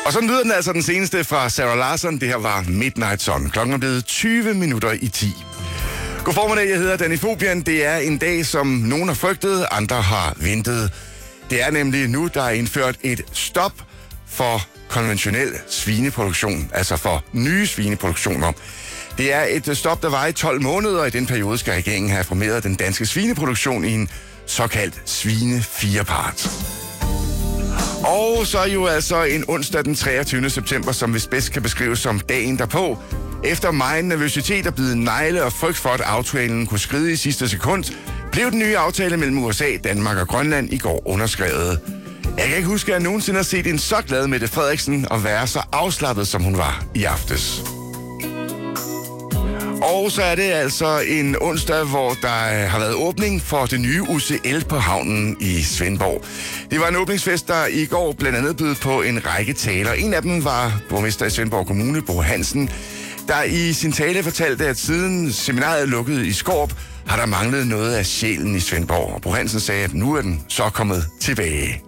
Og så lyder den altså den seneste fra Sarah Larsson. Det her var Midnight Sun. Klokken er blevet 20 minutter i 10. God formiddag, jeg hedder Danny Fobian. Det er en dag, som nogen har frygtet, andre har ventet. Det er nemlig nu, der er indført et stop for konventionel svineproduktion, altså for nye svineproduktioner. Det er et stop, der var i 12 måneder, og i den periode skal regeringen have formeret den danske svineproduktion i en såkaldt svine-firepart. Og så er jo altså en onsdag den 23. september, som vist bedst kan beskrives som dagen derpå. Efter megen nervøsitet og bide negle og frygt for, at aftalen kunne skride i sidste sekund, blev den nye aftale mellem USA, Danmark og Grønland i går underskrevet. Jeg kan ikke huske, at jeg nogensinde har set en så glad Mette Frederiksen og være så afslappet, som hun var i aftes. Og så er det altså en onsdag, hvor der har været åbning for det nye UCL på havnen i Svendborg. Det var en åbningsfest, der i går blandt andet bød på en række taler. En af dem var borgmester i Svendborg Kommune, Bo Hansen, der i sin tale fortalte, at siden seminaret lukkede i Skårup, har der manglet noget af sjælen i Svendborg. Og Bo Hansen sagde, at nu er den så kommet tilbage.